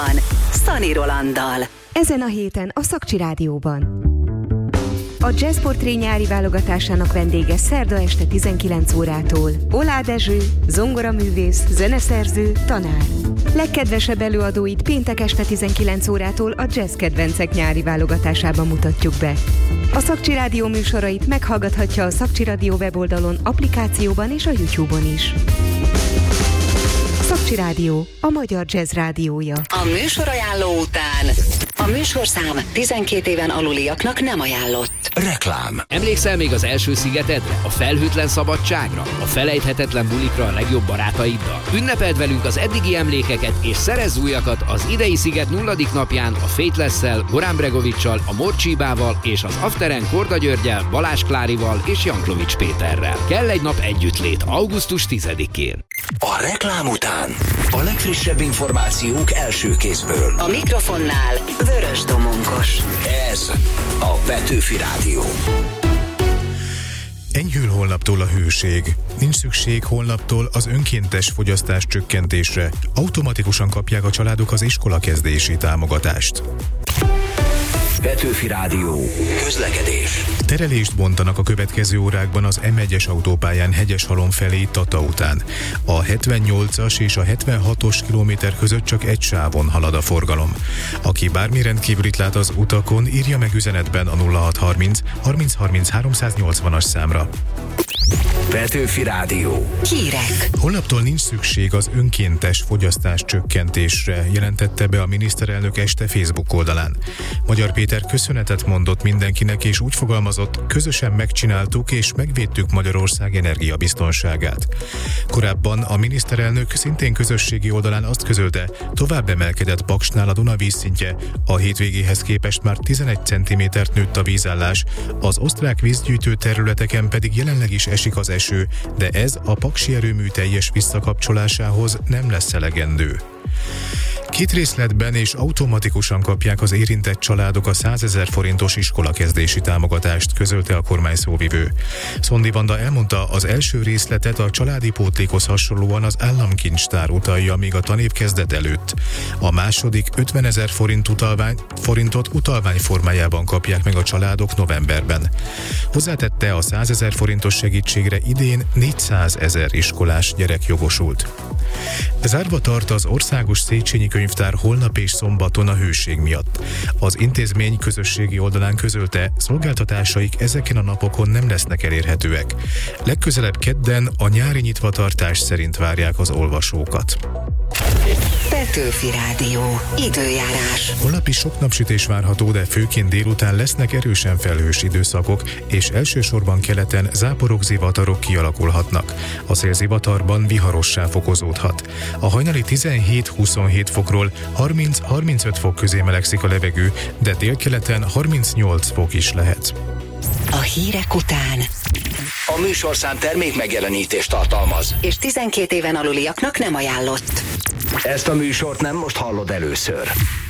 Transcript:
Szani Rolanddal. Ezen a héten a Szakcsi Rádióban. A Jazzportré nyári válogatásának vendége szerda este 19 órától Oláh Dezső, zongoraművész, zeneszerző, tanár. Legkedvesebb előadóit péntek este 19 órától a Jazz Kedvencek nyári válogatásában mutatjuk be. A Szakcsi Rádió műsorait meghallgathatja a Szakcsi Rádió weboldalon, applikációban és a YouTube-on is. Szakcsi Rádió, a magyar jazz rádiója. A műsorajánló után a műsorszám 12 éven aluliaknak nem ajánlott. Reklám. Emlékszel még az első szigetedre, a felhőtlen szabadságra, a felejthetetlen bulikra a legjobb barátaiddal? Ünnepeld velünk az eddigi emlékeket és szerezz újakat az idei sziget 0. napján a Faithless-szel, Goran Bregovic-sal, a Morcsibával és az Afteren Korda Györgyel, Balázs Klárival és Janklovics Péterrel. Kell egy nap együttlét augusztus 10-én. A reklám után a legfrissebb információk első kézből. A mikrofonnál Vörös Domonkos. Ez a Petőfi Rádió. Enyhül holnaptól a hőség. Nincs szükség holnaptól az önkéntes fogyasztás csökkentésre. Automatikusan kapják a családok az iskolakezdési támogatást. Petőfi Rádió. Közlekedés. Terelést bontanak a következő órákban az M1-es autópályán Hegyeshalom felé Tata után. A 78-as és a 76-os kilométer között csak egy sávon halad a forgalom. Aki bármi rendkívülit lát az utakon, írja meg üzenetben a 0630 3030 380-as számra. Petőfi Rádió. Hírek. Holnaptól nincs szükség az önkéntes fogyasztás csökkentésre, jelentette be a miniszterelnök este Facebook oldalán. Magyar Péter köszönetet mondott mindenkinek, és úgy fogalmazott, közösen megcsináltuk és megvédtük Magyarország energiabiztonságát. Korábban a miniszterelnök szintén közösségi oldalán azt közölte, tovább emelkedett Paksnál a Duna vízszintje, a hétvégéhez képest már 11 cm-t nőtt a vízállás, az osztrák vízgyűjtő területeken pedig jelenleg is esik az eső, de ez a paksi erőmű teljes visszakapcsolásához nem lesz elegendő. 2 részletben és automatikusan kapják az érintett családok a 100 000 forintos iskolakezdési támogatást, közölte a kormány szóvivő. Szondi Vanda elmondta, az első részletet a családi pótlékhoz hasonlóan az államkincstár utalja még a tanév kezdet előtt. A második 50 000 forintot utalvány formájában kapják meg a családok novemberben. Hozzátette, a 100 000 forintos segítségre idén 400 000 iskolás gyerek jogosult. Zárva tart az Országos Széchenyi Könyvtár holnap és szombaton a hőség miatt. Az intézmény közösségi oldalán közölte, szolgáltatásaik ezeken a napokon nem lesznek elérhetőek. Legközelebb kedden a nyári nyitvatartás szerint várják az olvasókat. Petőfi Rádió. Időjárás. Holnap is sok napsütés várható, de főként délután lesznek erősen felhős időszakok, és elsősorban keleten záporok, zivatarok kialakulhatnak. A szélzivatarban viharossá fokozódhat. A hajnali 17-27 fokról 30-35 fok közé melegszik a levegő, de délkeleten 38 fok is lehet. A hírek után A műsorszám termék megjelenítést tartalmaz, és 12 éven aluliaknak nem ajánlott. Ezt a műsort nem most hallod először.